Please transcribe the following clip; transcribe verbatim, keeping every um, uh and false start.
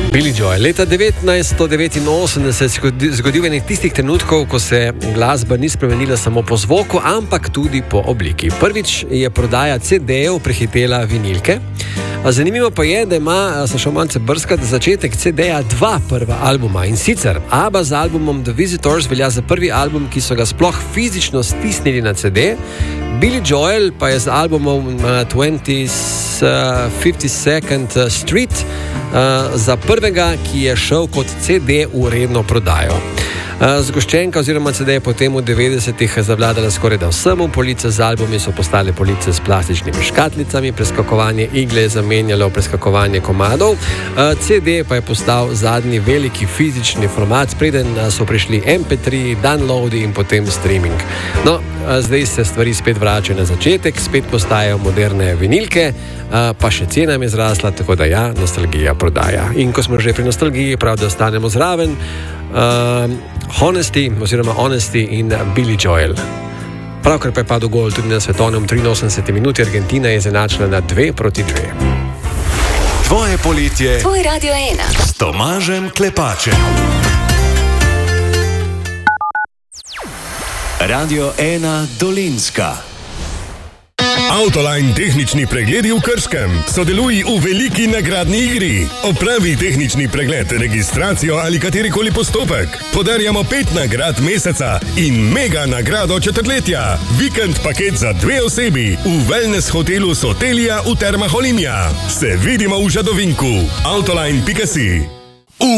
Billy Joel. Leta devetnajststo devetinosemdeset se je zgodil enih tistih trenutkov, ko se glasba ni spremenila samo po zvoku, ampak tudi po obliki. Prvič je prodaja ce dejev prehitela vinilke. Zanimivo pa je, da ima, sem šel malce brskati, začetek ce deja dva prva albuma. In sicer ABBA z albumom The Visitors velja za prvi album, ki so ga sploh fizično stisnili na ce de. Billy Joel pa je z albumom uh, twentieth, fifty-second Street uh, za prvega, ki je šel kot ce de v redno prodajo. Zgoščenka oziroma ce de je potem v devetdesetih zavladala skoraj da vsemu, police z albumi so postale police s plastičnimi škatlicami, preskakovanje igle je zamenjalo preskakovanje komadov, ce de pa je postal zadnji veliki fizični format, preden so prišli em pe tri, downloadi in potem streaming. No, zdaj se stvari spet vračajo na začetek, spet postajajo moderne vinilke, pa še cena je zrasla, tako da ja, nostalgija prodaja. In ko smo že pri nostalgiji, prav da ostanemo zraven, Uh, Honesty oziroma Honesty in Billy Joel. Pravkar pa je padel gol tudi na svetovnem triinosemdeseti minuti, Argentina je izenačena na dve proti dve. Tvoje poletje, tvoj Radio ena s Tomažem Klepačem. Radio ena Dolenjska. Autoline tehnični pregledi v Krškem. Sodeluj v veliki nagradni igri. Opravi tehnični pregled, registracijo ali katerikoli postopek. Podarjamo pet nagrad meseca in mega nagrado četrtletja. Vikend paket za dve osebi v wellness hotelu Sotelija v Termah Olimia. Se vidimo v Žadovinku. autoline pika si.